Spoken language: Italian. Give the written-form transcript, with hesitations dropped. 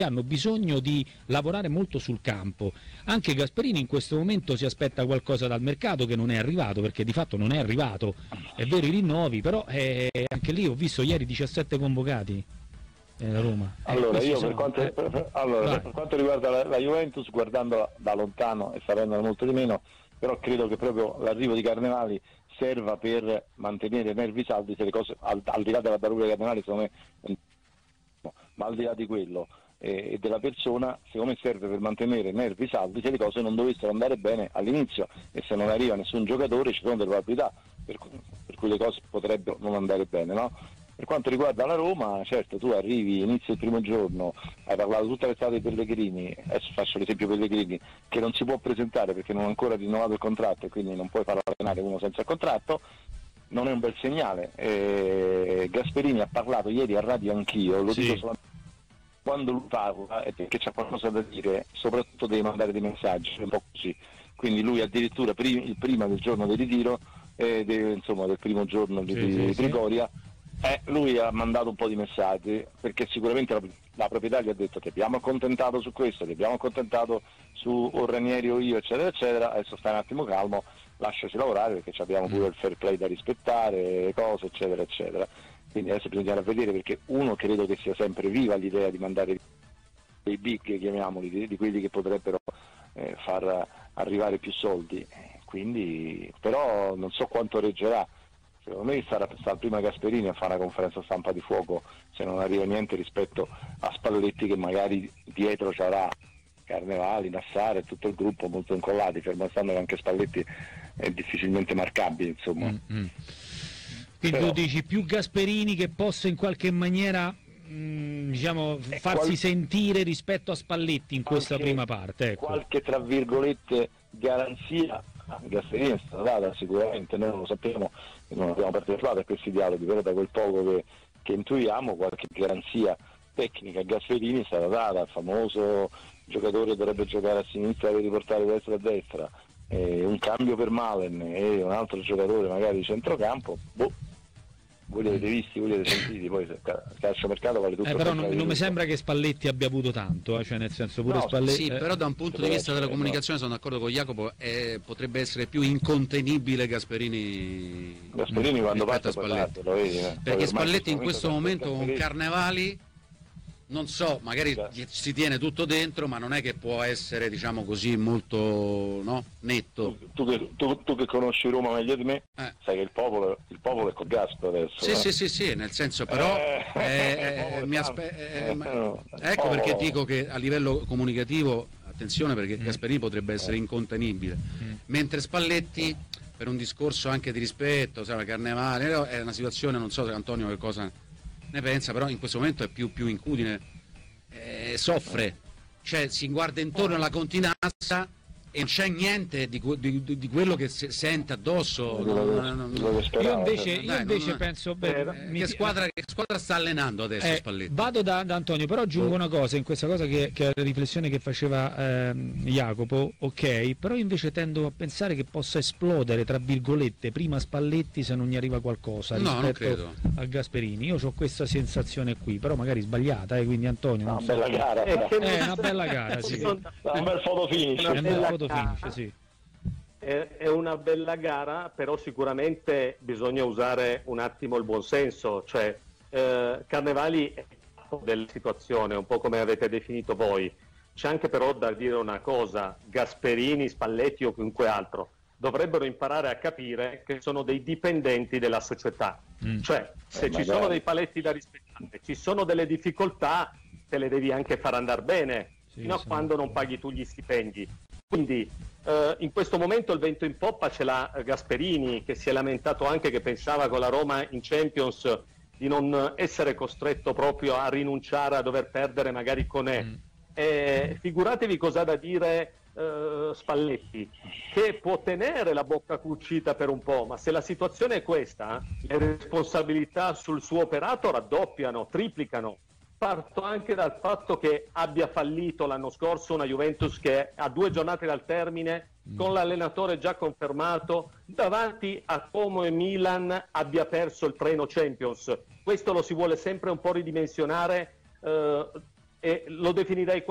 hanno bisogno di lavorare molto sul campo. Anche Gasperini in questo momento si aspetta qualcosa dal mercato che non è arrivato, perché di fatto non è arrivato. È vero i rinnovi, però anche lì ho visto ieri 17 convocati la Roma. Allora, per quanto riguarda la Juventus, guardandola da lontano e sapendola molto di meno, però credo che proprio l'arrivo di Carnevali serva per mantenere nervi saldi, se le cose al di là della bravura di Carnevali, secondo me, ma al di là di quello e della persona, secondo me serve per mantenere nervi saldi se le cose non dovessero andare bene all'inizio, e se non arriva nessun giocatore ci sono delle probabilità per cui le cose potrebbero non andare bene, no? Per quanto riguarda la Roma, certo, tu arrivi, inizi il primo giorno, hai parlato tutta l'estate di Pellegrini, adesso faccio l'esempio Pellegrini, che non si può presentare perché non ha ancora rinnovato il contratto e quindi non puoi far allenare uno senza contratto, non è un bel segnale. Gasperini ha parlato ieri a radio, anch'io, lo dico solamente quando lui parla è perché c'ha qualcosa da dire, soprattutto deve mandare dei messaggi, un po' così. Quindi lui addirittura prima del giorno del ritiro, del primo giorno di Trigoria, lui ha mandato un po' di messaggi, perché sicuramente la proprietà gli ha detto: ti abbiamo accontentato su questo, ti abbiamo accontentato su Ranieri o io, eccetera eccetera, adesso stai un attimo calmo, lasciaci lavorare perché abbiamo pure il fair play da rispettare, cose eccetera eccetera. Quindi adesso bisogna vedere, perché uno, credo che sia sempre viva l'idea di mandare dei big, chiamiamoli, di quelli che potrebbero far arrivare più soldi, quindi però non so quanto reggerà. Secondo me sarà prima Gasperini a fare una conferenza stampa di fuoco se non arriva niente, rispetto a Spalletti che magari dietro c'avrà Carnevali, Nassar e tutto il gruppo molto incollati, fermo stando che anche Spalletti è difficilmente marcabile, insomma. Quindi tu dici più Gasperini che possa in qualche maniera farsi sentire rispetto a Spalletti in questa prima parte, ecco. Qualche tra virgolette garanzia Gasperini è stata data sicuramente, noi non lo sappiamo, non abbiamo partecipato a questi dialoghi, però da quel poco che intuiamo qualche garanzia tecnica a Gasperini è stata data. Il famoso giocatore dovrebbe giocare a sinistra e riportare da destra, un cambio per Malen e un altro giocatore magari di centrocampo, voi li avete visti, voi li avete sentiti, poi calciomercato vale tutto. Però non mi sembra che Spalletti abbia avuto tanto, cioè nel senso pure Spalletti. Sì, però da un punto di vista della comunicazione sono d'accordo con Jacopo, potrebbe essere più incontenibile Gasperini quando parte a Spalletti. Lo vedi, perché Spalletti in questo momento con Carnevali, non so, magari si tiene tutto dentro, ma non è che può essere, diciamo così, molto netto. Tu che conosci Roma meglio di me, sai che il popolo è col Gaspo adesso. Sì, nel senso, però ecco perché dico che a livello comunicativo, attenzione, perché Gasperini potrebbe essere incontenibile, mentre Spalletti, per un discorso anche di rispetto, Carnevale, è una situazione, non so se Antonio che cosa ne pensa, però in questo momento è più incudine, soffre, cioè si guarda intorno alla continenza e non c'è niente di quello che sente addosso. Io invece penso che squadra sta allenando adesso Spalletti? Vado da Antonio, però aggiungo una cosa in questa cosa che è la riflessione che faceva Jacopo, ok, però invece tendo a pensare che possa esplodere tra virgolette prima Spalletti se non gli arriva qualcosa rispetto a Gasperini. Io ho questa sensazione qui, però magari sbagliata, quindi Antonio una bella gara, è una bella gara, sì. Un bel foto finish, sì. È una bella gara, però sicuramente bisogna usare un attimo il buonsenso, cioè Carnevali è della situazione, un po' come avete definito voi. C'è anche però da dire una cosa: Gasperini, Spalletti o chiunque altro dovrebbero imparare a capire che sono dei dipendenti della società, cioè se ci sono dei paletti da rispettare, ci sono delle difficoltà, te le devi anche far andare bene, fino a quando non paghi tu gli stipendi. Quindi in questo momento il vento in poppa ce l'ha Gasperini, che si è lamentato anche, che pensava con la Roma in Champions di non essere costretto proprio a rinunciare a dover perdere magari con figuratevi cosa ha da dire Spalletti, che può tenere la bocca cucita per un po', ma se la situazione è questa, le responsabilità sul suo operato raddoppiano, triplicano. Parto anche dal fatto che abbia fallito l'anno scorso una Juventus che a 2 giornate dal termine, con l'allenatore già confermato, davanti a Como e Milan abbia perso il treno Champions. Questo lo si vuole sempre un po' ridimensionare e lo definirei